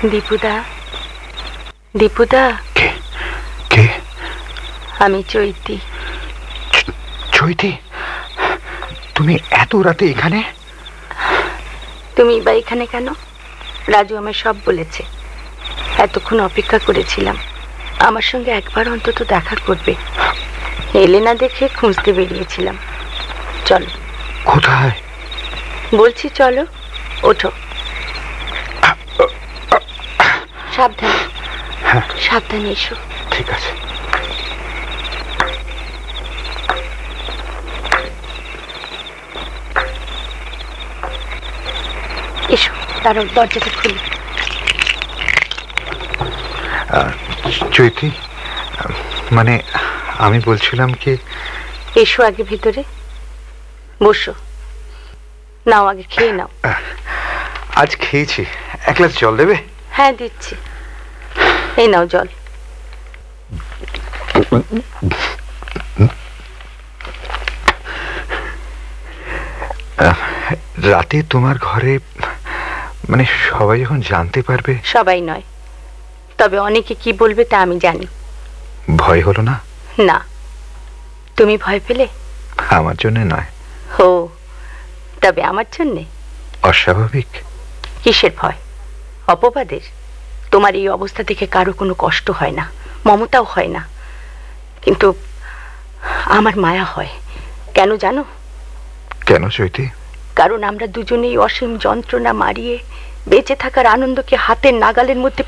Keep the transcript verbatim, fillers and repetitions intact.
দীপুদা, দীপুদা। কে কে? আমি চৈতি। চৈতি, তুমি এত রাতে এখানে? তুমি বা এখানে কেন? রাজু আমায় সব বলেছে। এতক্ষণ অপেক্ষা করেছিলাম, আমার সঙ্গে একবার অন্তত দেখা করবে। এলে না দেখে খুঁজতে বেরিয়েছিলাম। চলো। কোথায়? বলছি চলো, ওঠো। সাবধানে, সাবধানে এসো। ঠিক আছে। এসো, দাঁড়াও, দরজাটা খুলি। চৈতি, মানে আমি বলছিলাম কি, এসো আগে ভিতরে বসো। নাও, আগে খেয়ে নাও। আজ খেয়েছি। এক গ্লাস জল দেবে? হ্যাঁ দিচ্ছি, এই নাও জল। রাতে তোমার ঘরে মানে সবাই যখন জানতে পারবে? সবাই নয়, তবে অনেকে কি বলবে তা আমি জানি। ভয় হলো না? না। তুমি ভয় পেলে? আমার জন্য নয়। ও, তবে আমার জন্যে? অস্বাভাবিক? কিসের ভয়? অপবাদের? তোমার এই অবস্থা থেকে কারো কোনো কষ্ট হয় না, মমতাও হয় না, কিন্তু আমার মায়া হয়। কেন জানো? কেন চৈতি? কারণ আমরা দুজনেই অসীম যন্ত্রণা মারিয়ে বেঁচে থাকার আনন্দকে হাতের নাগালের মধ্যে